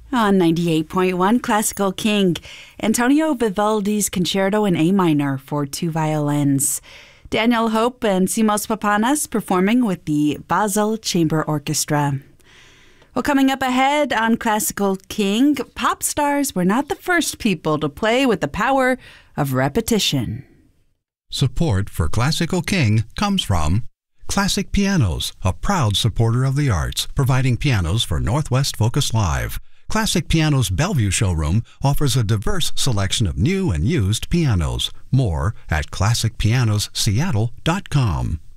On 98.1 Classical King, Antonio Vivaldi's Concerto in A minor for two violins. Daniel Hope and Simos Papanas performing with the Basel Chamber Orchestra. Well, coming up ahead on Classical King, pop stars were not the first people to play with the power of repetition. Support for Classical King comes from Classic Pianos, a proud supporter of the arts, providing pianos for Northwest Focus Live. Classic Pianos Bellevue showroom offers a diverse selection of new and used pianos. More at classicpianosseattle.com.